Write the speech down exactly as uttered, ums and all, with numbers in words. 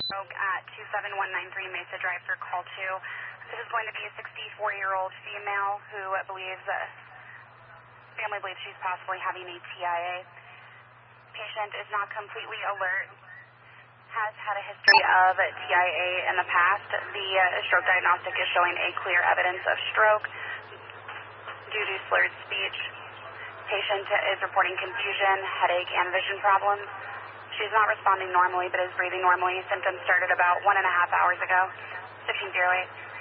Stroke at two seven one nine three Mesa Drive for call two. This is going to be a sixty-four-year-old female who believes, uh, family believes she's possibly having a T I A. Patient is not completely alert, has had a history of T I A in the past. The uh, stroke diagnostic is showing a clear evidence of stroke due to slurred speech. Patient is reporting confusion, headache, and vision problems. She's not responding normally but is breathing normally. Symptoms started about one and a half hours ago. sixteen oh eight.